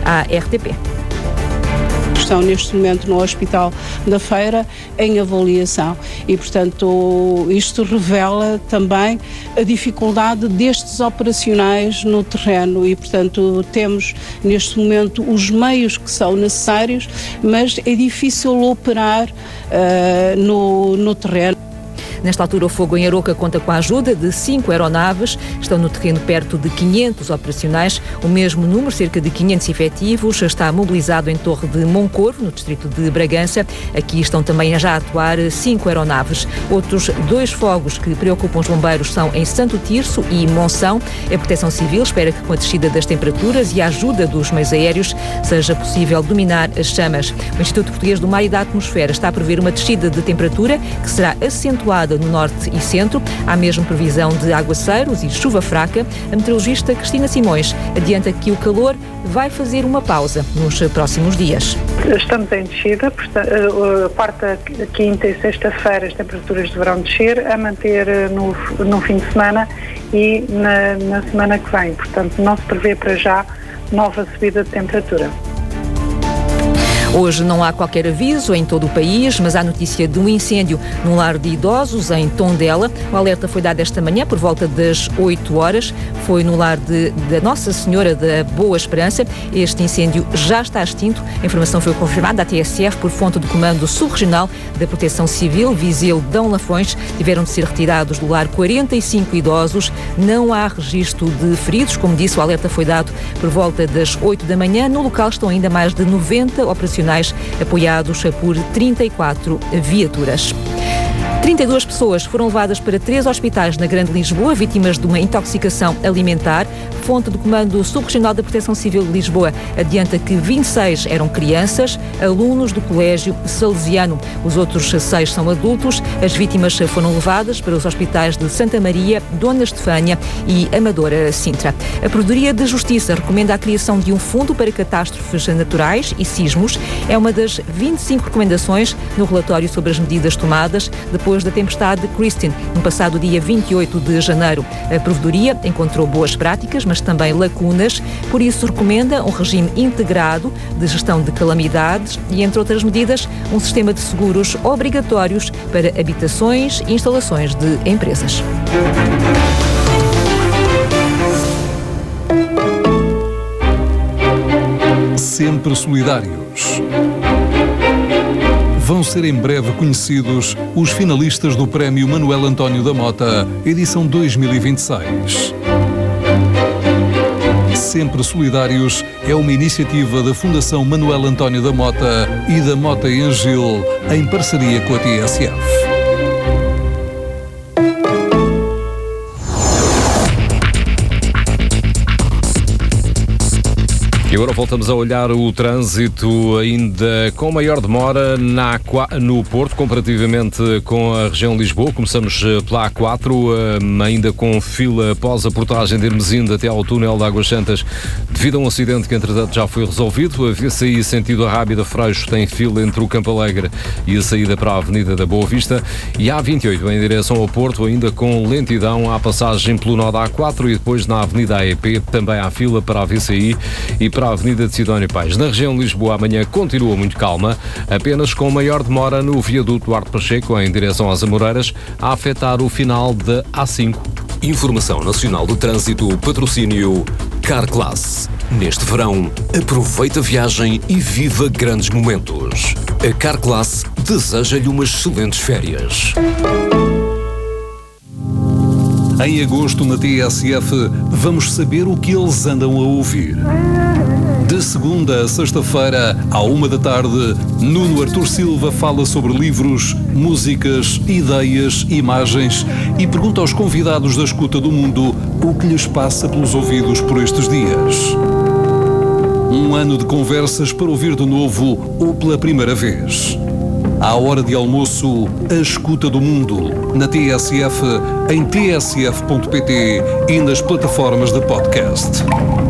à RTP. Estão neste momento no Hospital da Feira em avaliação e, portanto, isto revela também a dificuldade destes operacionais no terreno e, portanto, temos neste momento os meios que são necessários, mas é difícil operar no terreno. Nesta altura, o fogo em Aroca conta com a ajuda de 5 aeronaves. Estão no terreno perto de 500 operacionais. O mesmo número, cerca de 500 efetivos, está mobilizado em Torre de Moncorvo, no distrito de Bragança. Aqui estão também já a atuar 5 aeronaves. Outros 2 fogos que preocupam os bombeiros são em Santo Tirso e Monção. A Proteção Civil espera que com a descida das temperaturas e a ajuda dos meios aéreos seja possível dominar as chamas. O Instituto Português do Mar e da Atmosfera está a prever uma descida de temperatura que será acentuada no norte e centro. Há mesmo previsão de aguaceiros e chuva fraca. A meteorologista Cristina Simões adianta que o calor vai fazer uma pausa nos próximos dias. Estamos em descida, quarta, quinta e sexta-feira as temperaturas deverão descer, a manter no fim de semana e na semana que vem. Portanto, não se prevê para já nova subida de temperatura. Hoje não há qualquer aviso em todo o país, mas há notícia de um incêndio num lar de idosos em Tondela. O alerta foi dado esta manhã por volta das 8 horas. Foi no lar da Nossa Senhora da Boa Esperança. Este incêndio já está extinto. A informação foi confirmada à TSF por fonte do Comando Subregional da Proteção Civil, Viseu, Dão Lafões. Tiveram de ser retirados do lar 45 idosos. Não há registro de feridos. Como disse, o alerta foi dado por volta das 8 da manhã. No local estão ainda mais de 90 operacionais apoiados por 34 viaturas. 32 pessoas foram levadas para 3 hospitais na Grande Lisboa, vítimas de uma intoxicação alimentar. Fonte do Comando Subregional da Proteção Civil de Lisboa adianta que 26 eram crianças, alunos do Colégio Salesiano. Os outros 6 são adultos. As vítimas foram levadas para os hospitais de Santa Maria, Dona Estefânia e Amadora Sintra. A Procuradoria de Justiça recomenda a criação de um fundo para catástrofes naturais e sismos. É uma das 25 recomendações no relatório sobre as medidas tomadas depois da tempestade Christine, no passado dia 28 de janeiro. A Provedoria encontrou boas práticas, mas também lacunas, por isso recomenda um regime integrado de gestão de calamidades e, entre outras medidas, um sistema de seguros obrigatórios para habitações e instalações de empresas. Sempre solidários. Vão ser em breve conhecidos os finalistas do Prémio Manuel António da Mota, edição 2026. Sempre Solidários é uma iniciativa da Fundação Manuel António da Mota e da Mota Engil, em parceria com a TSF. E agora voltamos a olhar o trânsito ainda com maior demora no Porto, comparativamente com a região de Lisboa. Começamos pela A4, ainda com fila após a portagem de Hermesinde até ao túnel de Águas Santas, devido a um acidente que entretanto já foi resolvido. A VCI sentido Arrábida Freixo tem fila entre o Campo Alegre e a saída para a Avenida da Boa Vista. E a A28 em direção ao Porto, ainda com lentidão à passagem pelo nó da A4 e depois na Avenida AEP também há fila para a VCI e para a Avenida de Sidónio Pais. Na região de Lisboa amanhã continua muito calma, apenas com maior demora no viaduto Duarte Pacheco em direção às Amoreiras, a afetar o final da A5. Informação Nacional do Trânsito, patrocínio Carglass. Neste verão, aproveita a viagem e viva grandes momentos. A Carglass deseja-lhe umas excelentes férias. Em agosto, na TSF, vamos saber o que eles andam a ouvir. De segunda a sexta-feira, à 13h, Nuno Artur Silva fala sobre livros, músicas, ideias, imagens e pergunta aos convidados da Escuta do Mundo o que lhes passa pelos ouvidos por estes dias. Um ano de conversas para ouvir de novo ou pela primeira vez. À hora de almoço, a Escuta do Mundo, na TSF, em tsf.pt e nas plataformas de podcast.